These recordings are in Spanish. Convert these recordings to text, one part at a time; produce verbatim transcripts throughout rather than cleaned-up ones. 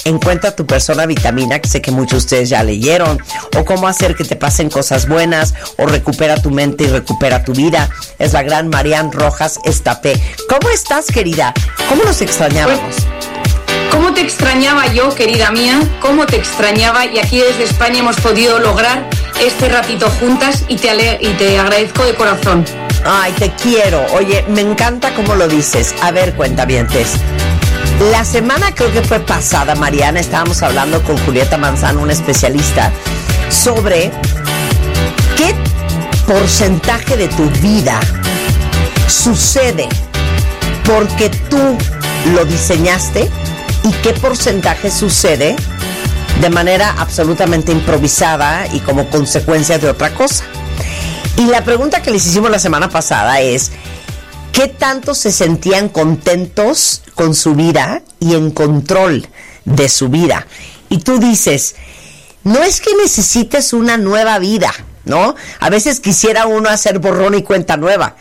Encuentra tu persona vitamina, que sé que muchos de ustedes ya leyeron, o cómo hacer que te pasen cosas buenas, o recupera tu mente y recupera tu vida. Es la gran Marian Rojas Estapé. ¿Cómo estás, querida? ¿Cómo nos extrañábamos? Pues, ¿cómo te extrañaba yo, querida mía? ¿Cómo te extrañaba? Y aquí desde España hemos podido lograr este ratito juntas y te, ale- y te agradezco de corazón. Ay, te quiero. Oye, me encanta cómo lo dices. A ver, cuentavientes. La semana creo que fue pasada, Mariana, estábamos hablando con Julieta Manzano, una especialista, sobre qué porcentaje de tu vida sucede porque tú lo diseñaste y qué porcentaje sucede de manera absolutamente improvisada y como consecuencia de otra cosa. Y la pregunta que les hicimos la semana pasada es: ¿qué tanto se sentían contentos con su vida y en control de su vida? Y tú dices, no es que necesites una nueva vida, ¿no? A veces quisiera uno hacer borrón y cuenta nueva.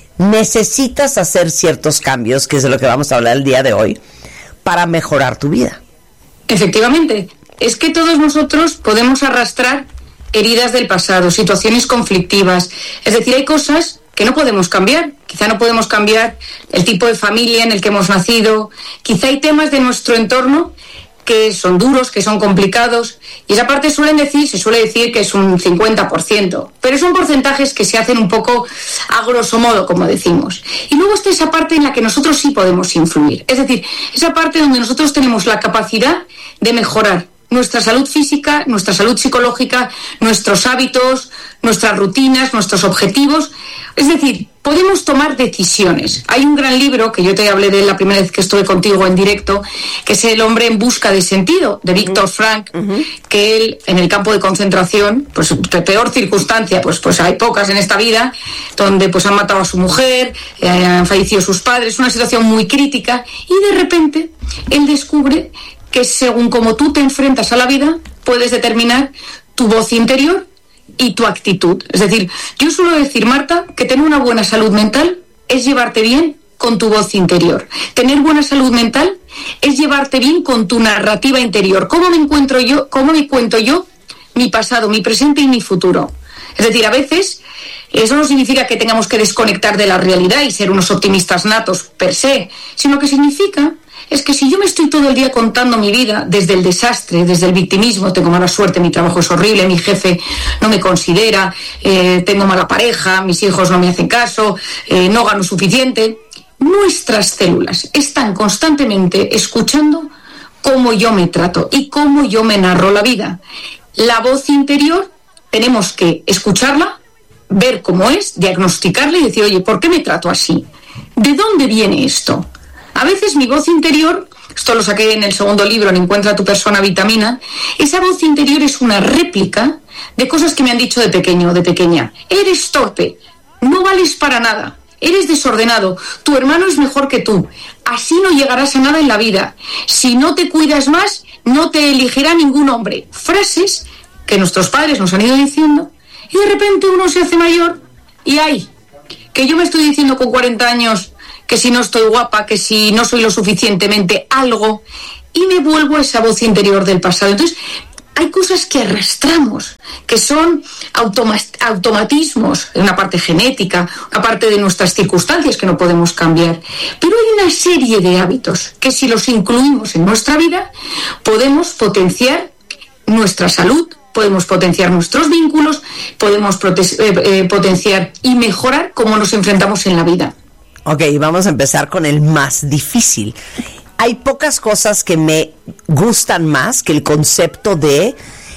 Necesitas hacer ciertos cambios, que es de lo que vamos a hablar el día de hoy, para mejorar tu vida. Efectivamente, es que todos nosotros podemos arrastrar heridas del pasado, situaciones conflictivas. Es decir, hay cosas que no podemos cambiar. Quizá no podemos cambiar el tipo de familia en el que hemos nacido. Quizá hay temas de nuestro entorno que son duros, que son complicados. Y esa parte suelen decir, se suele decir que es un cincuenta por ciento. Pero son porcentajes que se hacen un poco a grosso modo, como decimos. Y luego está esa parte en la que nosotros sí podemos influir. Es decir, esa parte donde nosotros tenemos la capacidad de mejorar nuestra salud física, nuestra salud psicológica, nuestros hábitos, nuestras rutinas, nuestros objetivos. Es decir, podemos tomar decisiones. Hay un gran libro, que yo te hablé de él la primera vez que estuve contigo en directo, que es El hombre en busca de sentido, de Viktor uh-huh. Frank, uh-huh. que él, en el campo de concentración, pues de peor circunstancia, pues, pues hay pocas en esta vida, donde pues han matado a su mujer, eh, han fallecido sus padres, una situación muy crítica, y de repente él descubre que según como tú te enfrentas a la vida, puedes determinar tu voz interior y tu actitud. Es decir, yo suelo decir, Marta, que tener una buena salud mental es llevarte bien con tu voz interior. Tener buena salud mental es llevarte bien con tu narrativa interior. ¿Cómo me encuentro yo? ¿Cómo me cuento yo mi pasado, mi presente y mi futuro? Es decir, a veces eso no significa que tengamos que desconectar de la realidad y ser unos optimistas natos per se, sino que significa es que si yo me estoy todo el día contando mi vida desde el desastre, desde el victimismo, tengo mala suerte, mi trabajo es horrible, mi jefe no me considera, eh, tengo mala pareja, mis hijos no me hacen caso, eh, no gano suficiente, nuestras células están constantemente escuchando cómo yo me trato y cómo yo me narro la vida. La voz interior tenemos que escucharla, ver cómo es, diagnosticarla y decir, oye, ¿por qué me trato así? ¿De dónde viene esto? A veces mi voz interior, esto lo saqué en el segundo libro, en Encuentra tu persona vitamina, esa voz interior es una réplica de cosas que me han dicho de pequeño o de pequeña. Eres torpe, no vales para nada, eres desordenado, tu hermano es mejor que tú, así no llegarás a nada en la vida. Si no te cuidas más, no te elegirá ningún hombre. Frases que nuestros padres nos han ido diciendo y de repente uno se hace mayor y ¡ay! Que yo me estoy diciendo con cuarenta años que si no estoy guapa, que si no soy lo suficientemente algo, y me vuelvo a esa voz interior del pasado. Entonces, hay cosas que arrastramos, que son automa- automatismos, una parte genética, una parte de nuestras circunstancias que no podemos cambiar. Pero hay una serie de hábitos que si los incluimos en nuestra vida, podemos potenciar nuestra salud, podemos potenciar nuestros vínculos, podemos prote- eh, eh, potenciar y mejorar cómo nos enfrentamos en la vida. Ok, vamos a empezar con el más difícil. Hay pocas cosas que me gustan más que el concepto de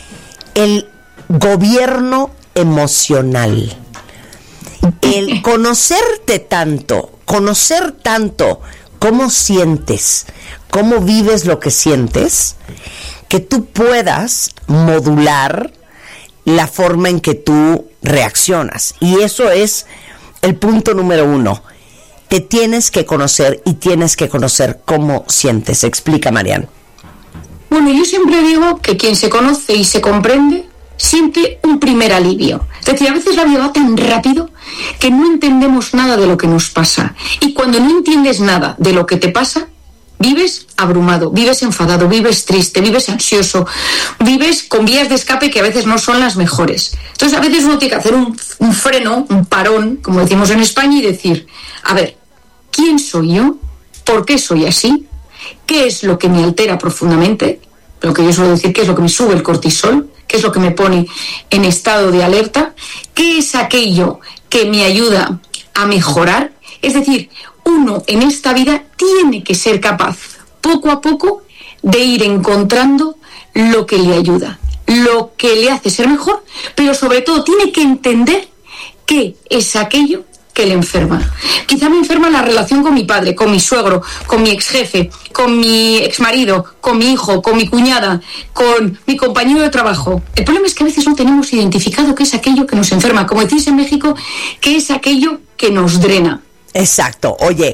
el gobierno emocional. El conocerte tanto, conocer tanto cómo sientes, cómo vives lo que sientes, que tú puedas modular la forma en que tú reaccionas. Y eso es el punto número uno. Te tienes que conocer y tienes que conocer cómo sientes. Explica, Marian. Bueno, yo siempre digo que quien se conoce y se comprende siente un primer alivio. Es decir, a veces la vida va tan rápido que no entendemos nada de lo que nos pasa. Y cuando no entiendes nada de lo que te pasa, vives abrumado, vives enfadado, vives triste, vives ansioso, vives con vías de escape que a veces no son las mejores. Entonces a veces uno tiene que hacer un, un freno, un parón, como decimos en España, y decir, a ver, ¿quién soy yo? ¿Por qué soy así? ¿Qué es lo que me altera profundamente? Lo que yo suelo decir, ¿qué es lo que me sube el cortisol? ¿Qué es lo que me pone en estado de alerta? ¿Qué es aquello que me ayuda a mejorar? Es decir, uno en esta vida tiene que ser capaz, poco a poco, de ir encontrando lo que le ayuda, lo que le hace ser mejor, pero sobre todo tiene que entender qué es aquello que le enferma. Quizá me enferma la relación con mi padre, con mi suegro, con mi ex jefe, con mi exmarido, con mi hijo, con mi cuñada, con mi compañero de trabajo. El problema es que a veces no tenemos identificado qué es aquello que nos enferma. Como decís en México, qué es aquello que nos drena. Exacto. Oye,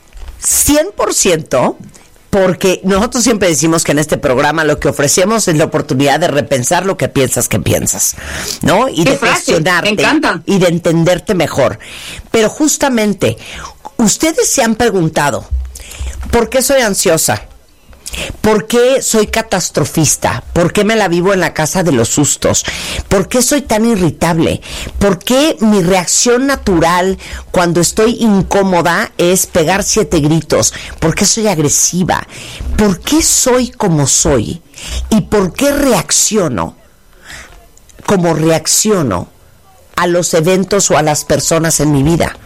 cien por ciento, porque nosotros siempre decimos que en este programa lo que ofrecemos es la oportunidad de repensar lo que piensas que piensas, ¿no? Y de cuestionarte y de entenderte mejor. Pero justamente, ustedes se han preguntado, ¿por qué soy ansiosa? ¿Por qué soy catastrofista? ¿Por qué me la vivo en la casa de los sustos? ¿Por qué soy tan irritable? ¿Por qué mi reacción natural cuando estoy incómoda es pegar siete gritos? ¿Por qué soy agresiva? ¿Por qué soy como soy? ¿Y por qué reacciono como reacciono a los eventos o a las personas en mi vida?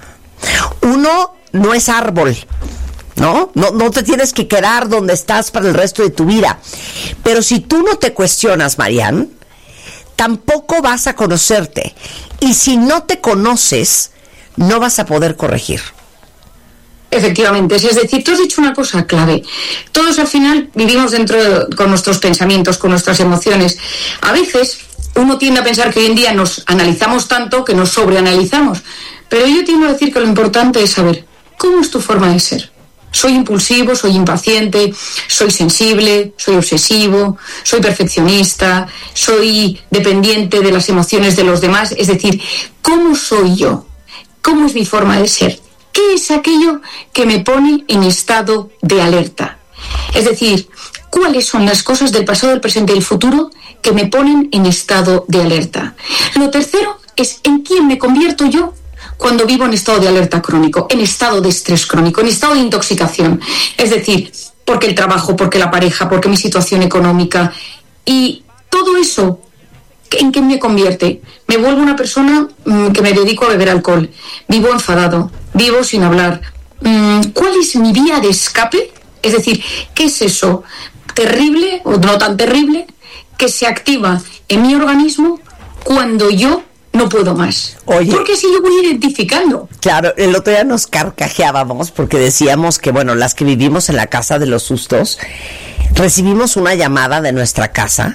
Uno no es árbol, ¿no? No, no te tienes que quedar donde estás para el resto de tu vida. Pero si tú no te cuestionas, Marian, tampoco vas a conocerte. Y si no te conoces, no vas a poder corregir. Efectivamente, es decir, tú has dicho una cosa clave. Todos al final vivimos dentro de, con nuestros pensamientos, con nuestras emociones. A veces uno tiende a pensar que hoy en día nos analizamos tanto que nos sobreanalizamos. Pero yo tiendo a decir que lo importante es saber cómo es tu forma de ser. Soy impulsivo, soy impaciente, soy sensible, soy obsesivo, soy perfeccionista, soy dependiente de las emociones de los demás. Es decir, ¿cómo soy yo? ¿Cómo es mi forma de ser? ¿Qué es aquello que me pone en estado de alerta? Es decir, ¿cuáles son las cosas del pasado, del presente y del futuro que me ponen en estado de alerta? Lo tercero es en quién me convierto yo cuando vivo en estado de alerta crónico, en estado de estrés crónico, en estado de intoxicación. Es decir, porque el trabajo, porque la pareja, porque mi situación económica. Y todo eso, ¿en qué me convierte? Me vuelvo una persona mmm, que me dedico a beber alcohol. Vivo enfadado, vivo sin hablar. Mm, ¿Cuál es mi vía de escape? Es decir, ¿qué es eso terrible o no tan terrible que se activa en mi organismo cuando yo no puedo más? Oye, porque así yo voy identificando. Claro, el otro día nos carcajeábamos porque decíamos que, bueno, las que vivimos en la casa de los sustos, recibimos una llamada de nuestra casa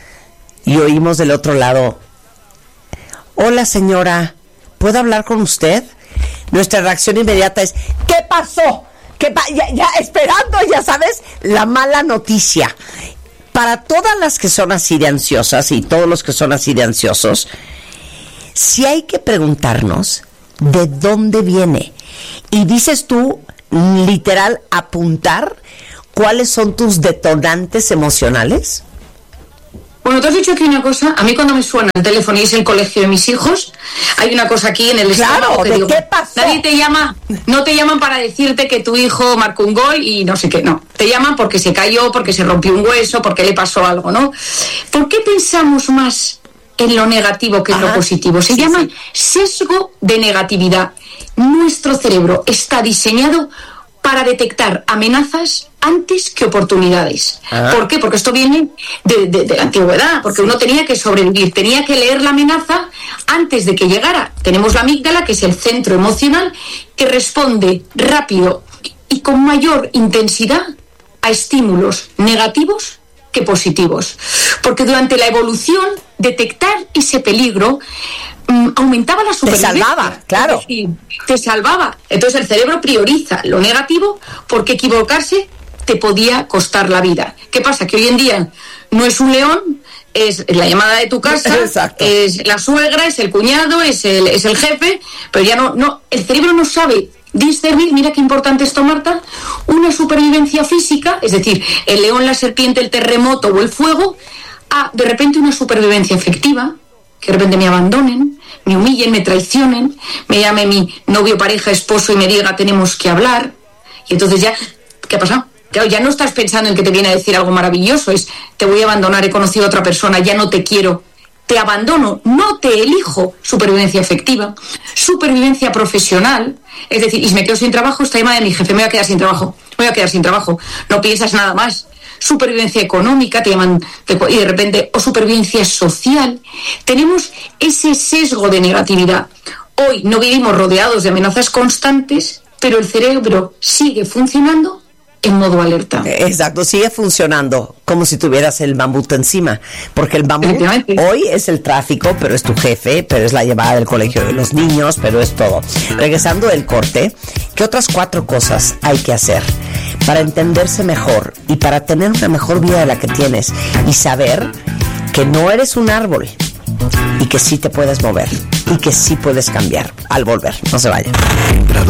y oímos del otro lado, hola señora, ¿puedo hablar con usted? Nuestra reacción inmediata es, ¿qué pasó? ¿Qué pa- ya, ya esperando, ya sabes, la mala noticia. Para todas las que son así de ansiosas y todos los que son así de ansiosos, sí hay que preguntarnos de dónde viene. Y dices tú, literal, apuntar cuáles son tus detonantes emocionales. Bueno, te has dicho aquí una cosa. A mí cuando me suena el teléfono y es el colegio de mis hijos, hay una cosa aquí en el claro, estómago que ¿de digo, qué pasó? Nadie te llama, no te llaman para decirte que tu hijo marcó un gol y no sé qué, no. Te llaman porque se cayó, porque se rompió un hueso, porque le pasó algo, ¿no? ¿Por qué pensamos más en lo negativo que en Ajá. lo positivo? Se Sí, llama sí. sesgo de negatividad. Nuestro cerebro está diseñado para detectar amenazas antes que oportunidades. Ah. ¿Por qué? Porque esto viene de, de, de la antigüedad, porque sí. Uno tenía que sobrevivir, tenía que leer la amenaza antes de que llegara. Tenemos la amígdala, que es el centro emocional, que responde rápido y con mayor intensidad a estímulos negativos que positivos. Porque durante la evolución, detectar ese peligro um, aumentaba la supervivencia. Te salvaba, claro. Es decir, te salvaba. Entonces el cerebro prioriza lo negativo porque equivocarse te podía costar la vida. ¿Qué pasa? Que hoy en día no es un león, es la llamada de tu casa, es la suegra, es el cuñado, es el, es el jefe, pero ya no, no, el cerebro no sabe discernir, mira qué importante esto, Marta, una supervivencia física, es decir, el león, la serpiente, el terremoto o el fuego, a de repente una supervivencia afectiva, que de repente me abandonen, me humillen, me traicionen, me llame mi novio, pareja, esposo y me diga tenemos que hablar, y entonces ya, ¿qué ha pasado? Claro, ya no estás pensando en que te viene a decir algo maravilloso, es te voy a abandonar, he conocido a otra persona, ya no te quiero, te abandono, no te elijo. Supervivencia afectiva, supervivencia profesional, es decir, y si me quedo sin trabajo, esta llamada de mi jefe, me voy a quedar sin trabajo, me voy a quedar sin trabajo, no piensas nada más. Supervivencia económica, te llaman, y de repente, o supervivencia social. Tenemos ese sesgo de negatividad. Hoy no vivimos rodeados de amenazas constantes, pero el cerebro sigue funcionando en modo alerta. Exacto, sigue funcionando como si tuvieras el mamut encima, porque el mamut hoy es el tráfico, pero es tu jefe, pero es la llevada del colegio de los niños, pero es todo. Regresando del corte, ¿qué otras cuatro cosas hay que hacer para entenderse mejor y para tener una mejor vida de la que tienes y saber que no eres un árbol y que sí te puedes mover y que sí puedes cambiar al volver? No se vayan.